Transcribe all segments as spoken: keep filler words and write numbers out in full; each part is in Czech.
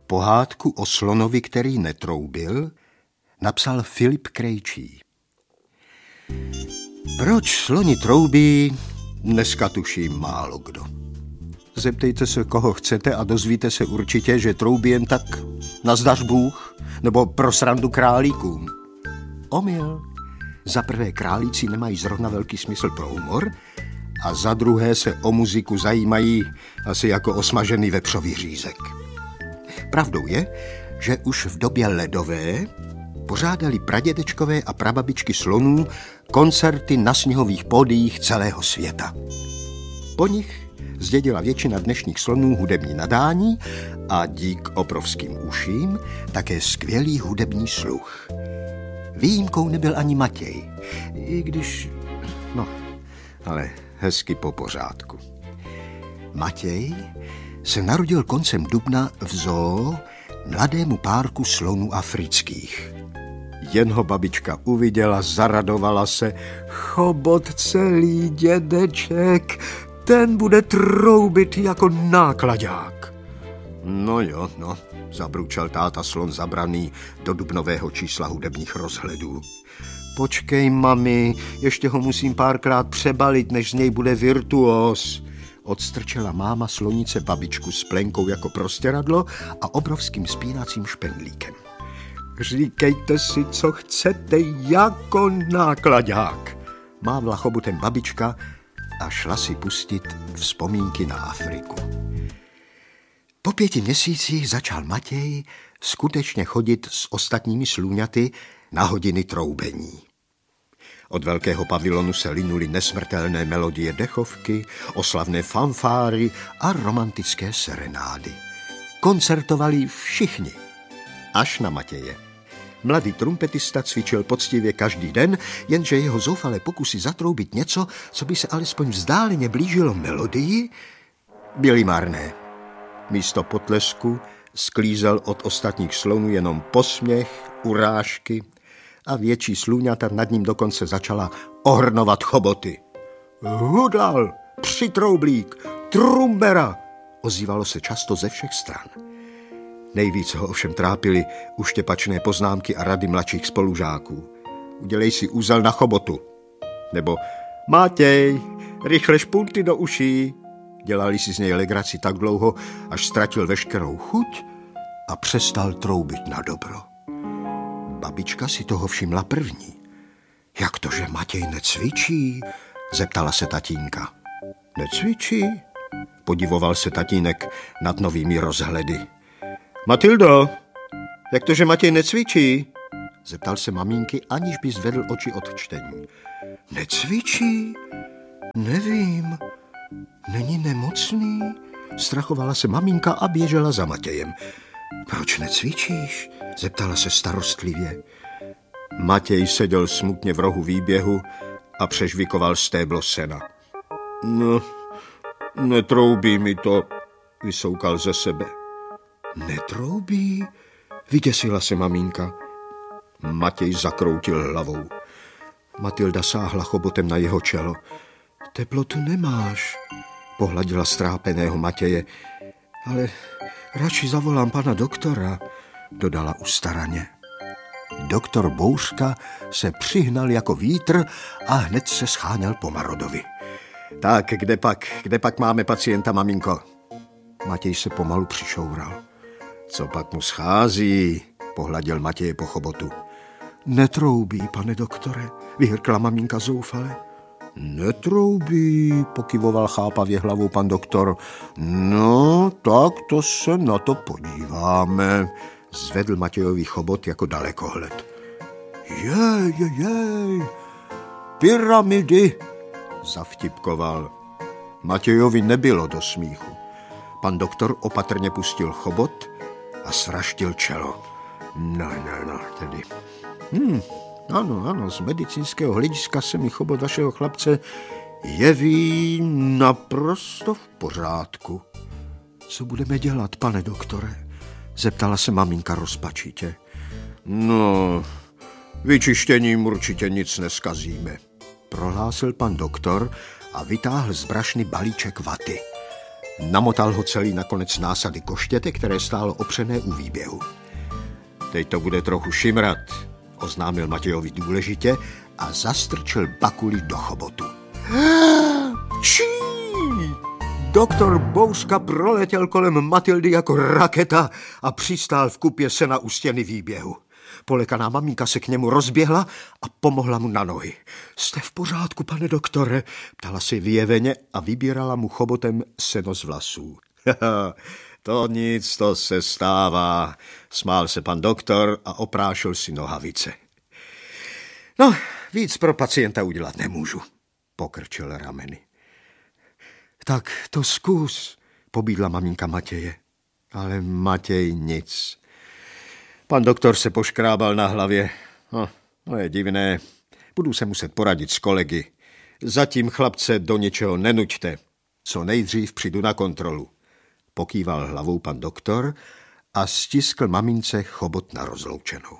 pohádku o slonovi, který netroubil, napsal Filip Krejčí. Proč sloni troubí, dneska tuší málo kdo. Zeptejte se, koho chcete a dozvíte se určitě, že troubí jen tak nazdař Bůh nebo pro srandu králíkům. Omyl. Za prvé, králíci nemají zrovna velký smysl pro humor a za druhé se o muziku zajímají asi jako o smažený vepřový řízek. Pravdou je, že už v době ledové pořádali pradědečkové a prababičky slonů koncerty na sněhových pódiích celého světa. Po nich zdědila většina dnešních slonů hudební nadání a dík obrovským uším také skvělý hudební sluch. Výjimkou nebyl ani Matěj, i když, no, ale hezky po pořádku. Matěj se narodil koncem dubna v zoo mladému párku slonů afrických. Jen ho babička uviděla, zaradovala se. Chobot celý, dědeček, ten bude troubit jako náklaďák. No jo, no, zabručel táta slon zabraný do dubnového čísla hudebních rozhledů. Počkej, mami, ještě ho musím párkrát přebalit, než z něj bude virtuóz. Odstrčela máma slonice babičku s plenkou jako prostěradlo a obrovským spínacím špendlíkem. Říkejte si, co chcete, jako náklaďák, mávla chobutem babička a šla si pustit vzpomínky na Afriku. Po pěti měsících začal Matěj skutečně chodit s ostatními slůňaty na hodiny troubení. Od velkého pavilonu se linuly nesmrtelné melodie dechovky, oslavné fanfáry a romantické serenády. Koncertovali všichni, až na Matěje. Mladý trumpetista cvičil poctivě každý den, jenže jeho zoufalé pokusy zatroubit něco, co by se alespoň vzdáleně blížilo melodii, byly marné. Místo potlesku sklízel od ostatních slonů jenom posměch, urážky a větší slůňata nad ním dokonce začala ohrnovat choboty. Hudal, přitroublík, trumbera, ozývalo se často ze všech stran. Nejvíc ho ovšem trápily uštěpačné poznámky a rady mladších spolužáků. Udělej si úzel na chobotu. Nebo Matěj, rychle špunty do uší. Dělali si z něj legraci tak dlouho, až ztratil veškerou chuť a přestal troubit na dobro. Babička si toho všimla první. Jak to, že Matěj necvičí? Zeptala se tatínka. Necvičí? Podivoval se tatínek nad novými rozhledy. Matildo, jak to, že Matěj necvičí? Zeptal se maminky, aniž by zvedl oči od čtení. Necvičí? Nevím. Není nemocný? Strachovala se maminka a běžela za Matějem. Proč necvičíš? Zeptala se starostlivě. Matěj seděl smutně v rohu výběhu a přežvikoval stéblo sena. No, netroubí mi to, vysoukal ze sebe. Netroubí? Vyděsila se maminka. Matěj zakroutil hlavou. Matilda sáhla chobotem na jeho čelo. Teplotu nemáš, pohladila strápeného Matěje. Ale radši zavolám pana doktora, dodala ustaraně. Doktor Bouřka se přihnal jako vítr a hned se scháněl po Marodovi. Tak, kde pak, kde pak máme pacienta, maminko? Matěj se pomalu přišoural. Co pak mu schází? Pohladil Matěje po chobotu. Netroubí, pane doktore, vyhrkla maminka zoufale. Netroubí, pokyvoval chápavě hlavou pan doktor. No, tak to se na to podíváme. Zvedl Matějovi chobot jako dalekohled. Jej, jej, jej, pyramidy, zavtipkoval. Matějovi nebylo do smíchu. Pan doktor opatrně pustil chobot a svraštil čelo. No, no, no, tedy. Hm, ano, ano, z medicínského hlediska se mi chobot vašeho chlapce jeví naprosto v pořádku. Co budeme dělat, pane doktore? Zeptala se maminka rozpačitě. No, vyčištěním určitě nic neskazíme, prohlásil pan doktor a vytáhl z brašny balíček vaty. Namotal ho celý na konec násady koštěte, které stálo opřené u výběhu. Teď to bude trochu šimrat, oznámil Matějovi důležitě a zastrčil bakuli do chobotu. Čí! Doktor Bouřka proletěl kolem Matildy jako raketa a přistál v kupě sena u stěny výběhu. Polekaná maminka se k němu rozběhla a pomohla mu na nohy. Jste v pořádku, pane doktore? Ptala si vyjeveně a vybírala mu chobotem seno z vlasů. To nic, to se stává, smál se pan doktor a oprášil si nohavice. No, víc pro pacienta udělat nemůžu, pokrčil rameny. Tak to zkus, pobídla maminka Matěje. Ale Matěj nic. Pan doktor se poškrábal na hlavě. No, no je divné. Budu se muset poradit s kolegy. Zatím chlapce do něčeho nenuďte. Co nejdřív přijdu na kontrolu. Pokýval hlavou pan doktor a stiskl mamince chobot na rozloučenou.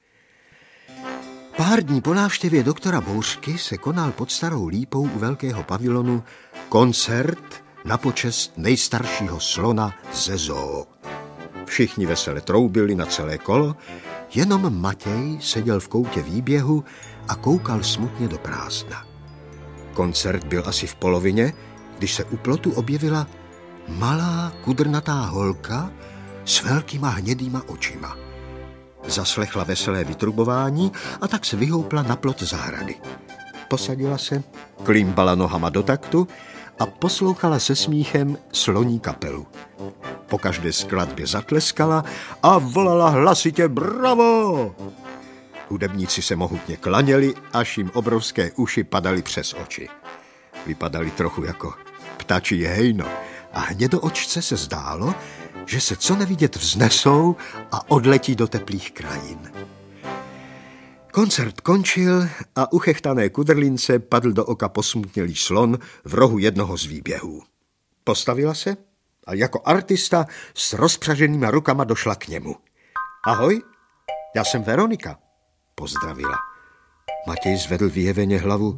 Pár dní po návštěvě doktora Bouřky se konal pod Starou lípou u velkého pavilonu koncert na počest nejstaršího slona ze zoo. Všichni vesele troubili na celé kolo, jenom Matěj seděl v koutě výběhu a koukal smutně do prázdna. Koncert byl asi v polovině, když se u plotu objevila malá kudrnatá holka s velkýma hnědýma očima. Zaslechla veselé vytrubování a tak se vyhoupla na plot zahrady. Posadila se, klímbala nohama do taktu a poslouchala se smíchem sloní kapelu. Po každé skladbě zatleskala a volala hlasitě bravo! Hudebníci se mohutně klaněli, až jim obrovské uši padaly přes oči. Vypadali trochu jako ptačí hejno a hnědoočce se zdálo, že se co nevidět vznesou a odletí do teplých krajin. Koncert končil a uchechtané kudrlince padl do oka posmutnělý slon v rohu jednoho z výběhů. Postavila se a jako artista s rozpřaženýma rukama došla k němu. Ahoj, já jsem Veronika, pozdravila. Matěj zvedl vyjeveně hlavu.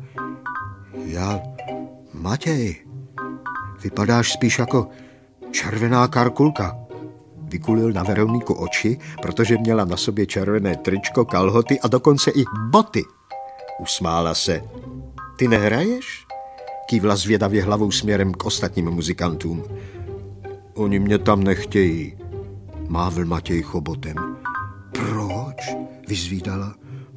Já, Matěj, vypadáš spíš jako červená karkulka. Vykulil na Veroniku oči, protože měla na sobě červené tričko, kalhoty a dokonce i boty. Usmála se. Ty nehraješ? Kývla zvědavě hlavou směrem k ostatním muzikantům. Oni mě tam nechtějí, mávl Matěj chobotem. Proč? Vyzvídala.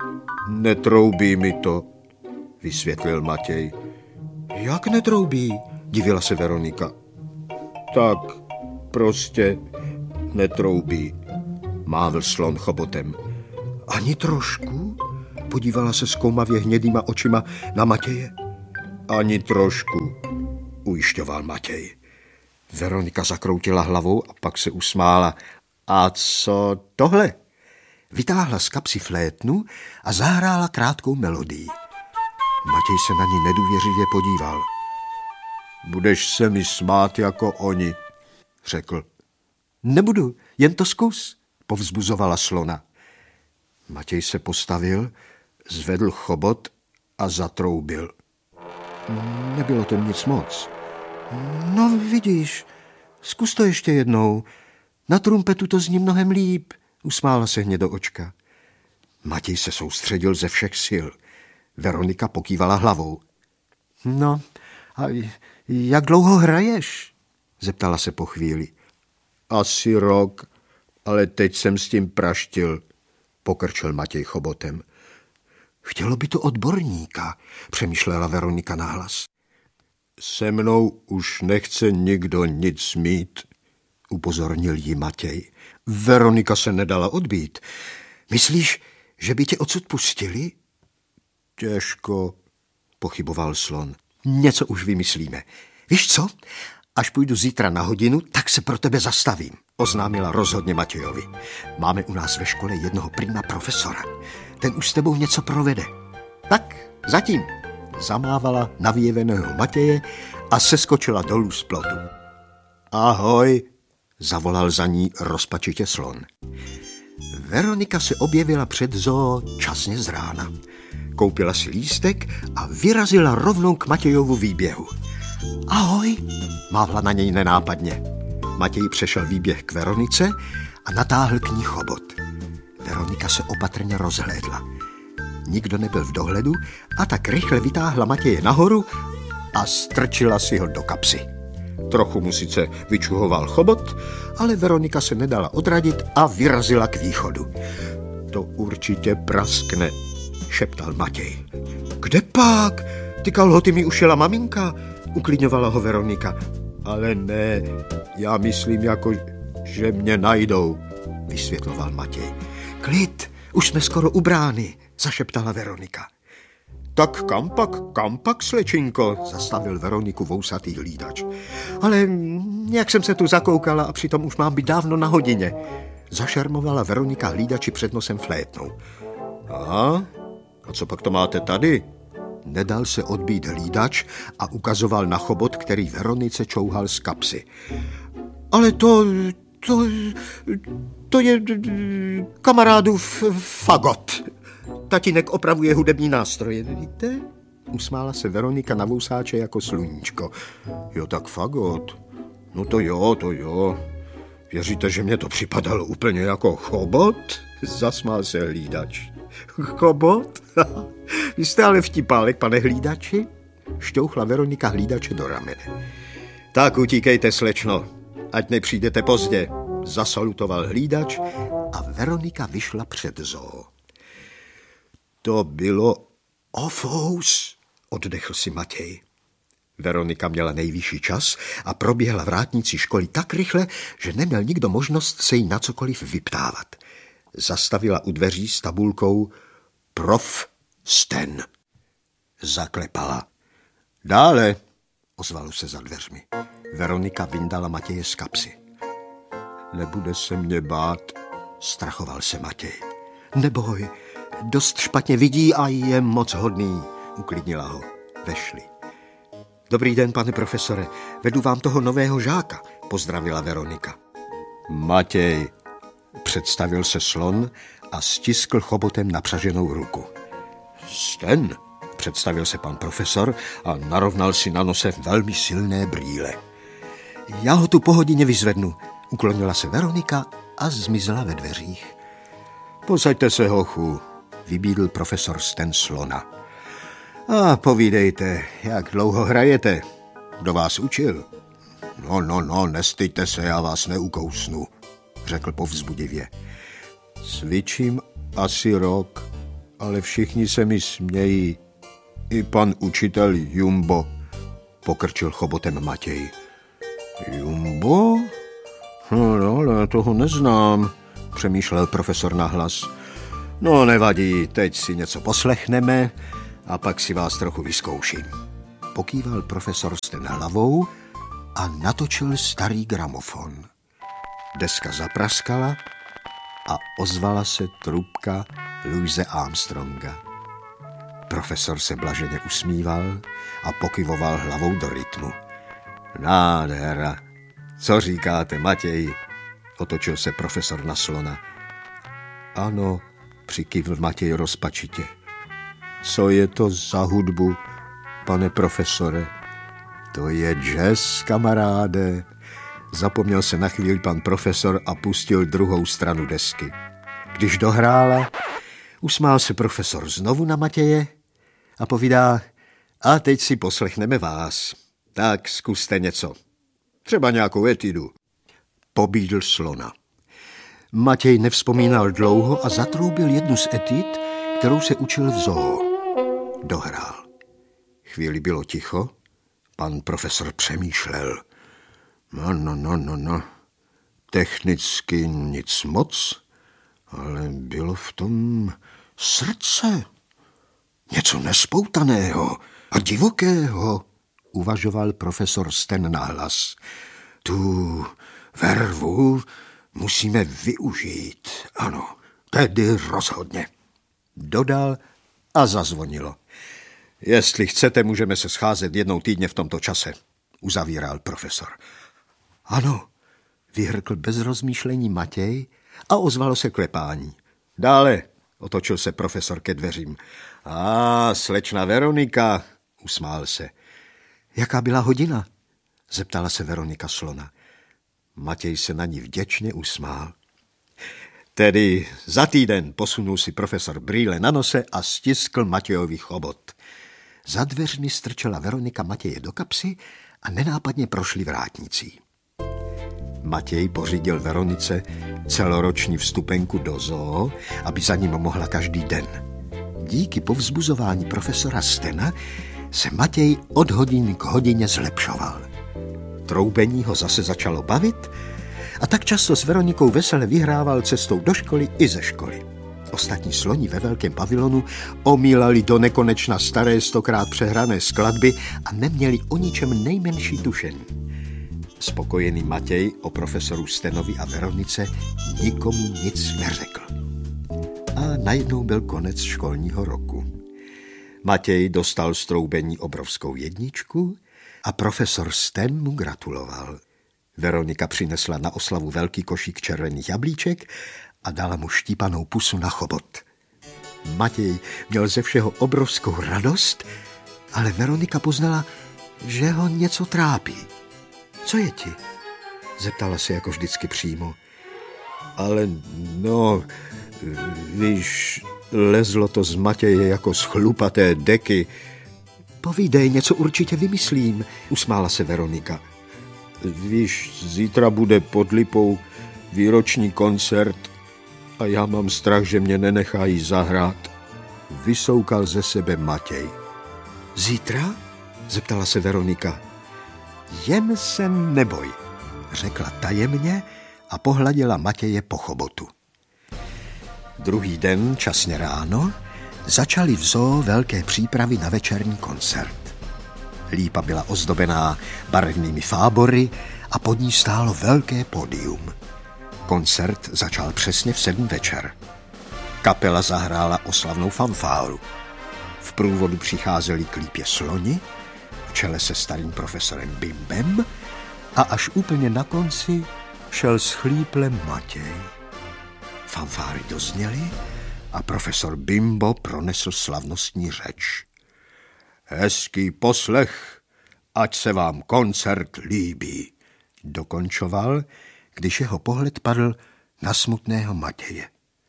Netroubí mi to, vysvětlil Matěj. Jak netroubí? Divila se Veronika. Tak prostě netroubí, mávl slon chobotem. Ani trošku? Podívala se zkoumavě hnědýma očima na Matěje. Ani trošku, ujišťoval Matěj. Veronika zakroutila hlavou a pak se usmála. A co tohle? Vytáhla z kapsy flétnu a zahrála krátkou melodii. Matěj se na ní nedůvěřivě podíval. Budeš se mi smát jako oni, řekl. Nebudu, jen to zkus, povzbuzovala slona. Matěj se postavil, zvedl chobot a zatroubil. Nebylo to nic moc. No vidíš, zkus to ještě jednou. Na trumpetu to zní mnohem líp, usmála se hnědoočka. Matěj se soustředil ze všech sil. Veronika pokývala hlavou. No, a jak dlouho hraješ? Zeptala se po chvíli. Asi rok, ale teď jsem s tím praštil, pokrčil Matěj chobotem. Chtělo by to odborníka, přemýšlela Veronika nahlas. Se mnou už nechce nikdo nic mít, upozornil jí Matěj. Veronika se nedala odbít. Myslíš, že by tě odsud pustili? Těžko, pochyboval slon. Něco už vymyslíme. Víš co? Až půjdu zítra na hodinu, tak se pro tebe zastavím, oznámila rozhodně Matějovi. Máme u nás ve škole jednoho prima profesora. Ten už s tebou něco provede. Tak, zatím, zamávala na vyjeveného Matěje a seskočila dolů z plotu. Ahoj, zavolal za ní rozpačitě slon. Veronika se objevila před zoo časně z rána. Koupila si lístek a vyrazila rovnou k Matějovu výběhu. Ahoj, mávla na něj nenápadně. Matěj přešel výběh k Veronice a natáhl k ní chobot. Veronika se opatrně rozhlédla. Nikdo nebyl v dohledu a tak rychle vytáhla Matěje nahoru a strčila si ho do kapsy. Trochu mu sice vyčuhoval chobot, ale Veronika se nedala odradit a vyrazila k východu. To určitě praskne, šeptal Matěj. Kde pak? Ty kalhoty mi ušila maminka, uklidňovala ho Veronika. Ale ne, já myslím jako, že mě najdou, vysvětloval Matěj. Klid, už jsme skoro u brány, zašeptala Veronika. Tak kam pak, kam pak, slečinko, zastavil Veroniku vousatý hlídač. Ale nějak jsem se tu zakoukala a přitom už mám být dávno na hodině. Zašermovala Veronika hlídači před nosem flétnou. Aha, a co pak to máte tady? Nedal se odbít hlídač a ukazoval na chobot, který Veronice čouhal z kapsy. Ale to, to, to je kamarádův fagot. Tatínek opravuje hudební nástroje, víte? Usmála se Veronika na vousáče jako sluníčko. Jo, tak fagot. No to jo, to jo. Věříte, že mě to připadalo úplně jako chobot? Zasmál se hlídač. Chobot? Vy jste ale vtipálek, pane hlídači? Šťouchla Veronika hlídače do ramene. Tak utíkejte, slečno, ať nepřijdete pozdě, zasalutoval hlídač a Veronika vyšla před zoo. To bylo ofous, oddechl si Matěj. Veronika měla nejvyšší čas a proběhla vrátnicí školy tak rychle, že neměl nikdo možnost se jí na cokoliv vyptávat. Zastavila u dveří s tabulkou Prof. Sten. Zaklepala. Dále, ozvalo se za dveřmi. Veronika vyndala Matěje z kapsy. Nebude se mě bát, strachoval se Matěj. Neboj, dost špatně vidí a je moc hodný, uklidnila ho. Vešli. Dobrý den, pane profesore, vedu vám toho nového žáka, pozdravila Veronika. Matěj, představil se slon a stiskl chobotem napřaženou ruku. Sten, představil se pan profesor a narovnal si na nose velmi silné brýle. Já ho tu po hodině vyzvednu, uklonila se Veronika a zmizela ve dveřích. Posaďte se, hochu, vybídl profesor Sten slona. A povídejte, jak dlouho hrajete? Kdo vás učil? No, no, no, nestyďte se, já vás neukousnu, řekl povzbudivě. Cvičím asi rok, ale všichni se mi smějí. I pan učitel Jumbo, pokrčil chobotem Matěj. Jumbo? No, no, ale toho neznám, přemýšlel profesor nahlas. No, nevadí, teď si něco poslechneme a pak si vás trochu vyzkouším. Pokýval profesor Sten hlavou a natočil starý gramofon. Deska zapraskala a ozvala se trubka Louise Armstronga. Profesor se blaženě usmíval a pokyvoval hlavou do rytmu. Nádhera. Co říkáte, Matěj? Otočil se profesor na slona. Ano, přikývl Matěj rozpačitě. Co je to za hudbu, pane profesore? To je jazz, kamaráde. Zapomněl se na chvíli pan profesor a pustil druhou stranu desky. Když dohrála, usmál se profesor znovu na Matěje a povídá, a teď si poslechneme vás. Tak zkuste něco. Třeba nějakou etidu. Pobídl slona. Matěj nevzpomínal dlouho a zatroubil jednu z etid, kterou se učil v zoo. Dohrál. Chvíli bylo ticho, pan profesor přemýšlel. No, no, no, no, no. Technicky nic moc, ale bylo v tom srdce. Něco nespoutaného a divokého, uvažoval profesor Sten nahlas. Tu vervu musíme využít, ano, tedy rozhodně. Dodal a zazvonilo. Jestli chcete, můžeme se scházet jednou týdně v tomto čase, uzavíral profesor. Ano, vyhrkl bez rozmýšlení Matěj a ozvalo se klepání. Dále, otočil se profesor ke dveřím. A slečna Veronika, usmál se. Jaká byla hodina? Zeptala se Veronika slona. Matěj se na ní vděčně usmál. Tedy za týden posunul si profesor brýle na nose a stiskl Matějovi chobot. Za dveřmi strčela Veronika Matěje do kapsy a nenápadně prošli vrátnicí. Matěj pořídil Veronice celoroční vstupenku do zoo, aby za ním mohla každý den. Díky povzbuzování profesora Stena se Matěj od hodiny k hodině zlepšoval. Troubení ho zase začalo bavit a tak často s Veronikou vesele vyhrával cestou do školy i ze školy. Ostatní sloni ve velkém pavilonu omílali do nekonečna staré stokrát přehrané skladby a neměli o ničem nejmenší tušení. Spokojený Matěj o profesoru Stenovi a Veronice nikomu nic neřekl. A najednou byl konec školního roku. Matěj dostal z troubení obrovskou jedničku a profesor Sten mu gratuloval. Veronika přinesla na oslavu velký košík červených jablíček a dala mu štípanou pusu na chobot. Matěj měl ze všeho obrovskou radost, ale Veronika poznala, že ho něco trápí. Co je ti? Zeptala se jako vždycky přímo. Ale no, víš, lezlo to z Matěje jako z chlupaté deky. Povídej, něco určitě vymyslím, usmála se Veronika. Víš, zítra bude pod Lipou výroční koncert a já mám strach, že mě nenechají zahrát. Vysoukal ze sebe Matěj. Zítra? Zeptala se Veronika. Jen se neboj, řekla tajemně a pohladila Matěje po chobotu. Druhý den, časně ráno, začaly v zoo velké přípravy na večerní koncert. Lípa byla ozdobená barevnými fábory a pod ní stálo velké pódium. Koncert začal přesně v sedm večer. Kapela zahrála oslavnou fanfáru. V průvodu přicházeli k Lípě sloni, v čele se starým profesorem Bimbem a až úplně na konci šel schlíplem Matěj. Fanfáry dozněly a profesor Bimbo pronesl slavnostní řeč. Hezký poslech, ať se vám koncert líbí, dokončoval, když jeho pohled padl na smutného Matěje.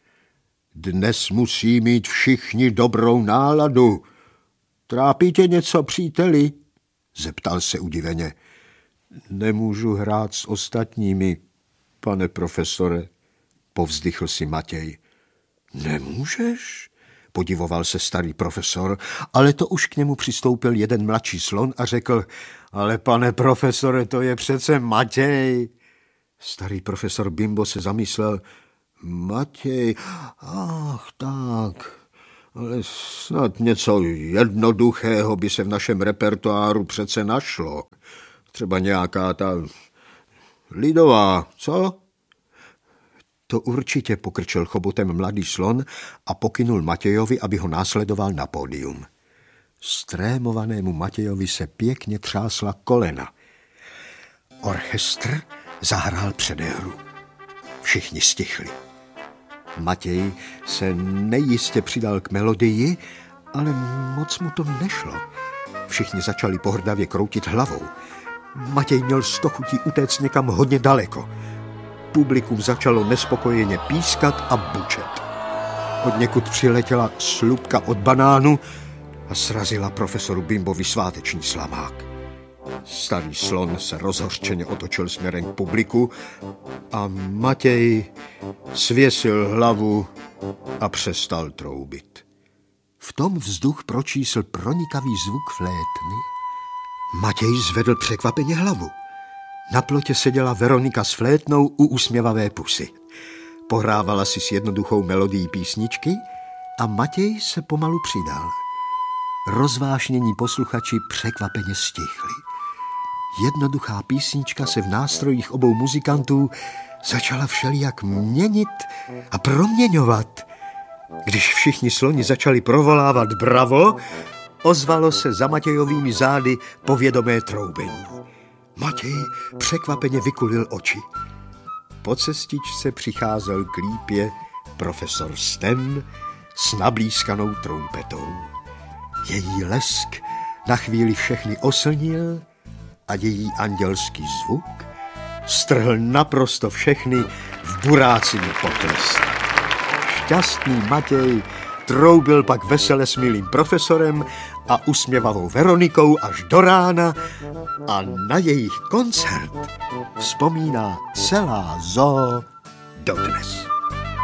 Dnes musí mít všichni dobrou náladu. Trápí tě něco, příteli? Zeptal se udiveně. Nemůžu hrát s ostatními, pane profesore, povzdychl si Matěj. Nemůžeš? Podivoval se starý profesor, ale to už k němu přistoupil jeden mladší slon a řekl, ale pane profesore, to je přece Matěj. Starý profesor Bimbo se zamyslel, Matěj, ach tak, ale snad něco jednoduchého by se v našem repertoáru přece našlo. Třeba nějaká ta lidová, co? To určitě, pokrčil chobotem mladý slon a pokynul Matějovi, aby ho následoval na pódium. Strémovanému Matějovi se pěkně třásla kolena. Orchestr zahrál předehru. Všichni stichli. Matěj se nejistě přidal k melodii, ale moc mu to nešlo. Všichni začali pohrdavě kroutit hlavou. Matěj měl sto chutí utéct někam hodně daleko. Publikum začalo nespokojeně pískat a bučet. Odněkud přiletěla slupka od banánu a srazila profesoru Bimbovi sváteční slamák. Starý slon se rozhořčeně otočil směrem k publiku a Matěj svěsil hlavu a přestal troubit. V tom vzduch pročísl pronikavý zvuk flétny. Matěj zvedl překvapeně hlavu. Na plotě seděla Veronika s flétnou u usměvavé pusy. Pohrávala si s jednoduchou melodií písničky a Matěj se pomalu přidal. Rozvášnění posluchači překvapeně stichli. Jednoduchá písnička se v nástrojích obou muzikantů začala všelijak měnit a proměňovat. Když všichni sloni začali provolávat bravo, ozvalo se za Matějovými zády povědomé troubení. Matěj překvapeně vykulil oči. Po cestičce přicházel k Lípě profesor Sten s nablízkanou trumpetou. Její lesk Na chvíli všechny oslnil a její andělský zvuk strhl naprosto všechny v burácení potlesk. Šťastný Matěj troubil pak vesele s milým profesorem a usměvavou Veronikou až do rána a na jejich koncert vzpomíná celá zoo dodnes.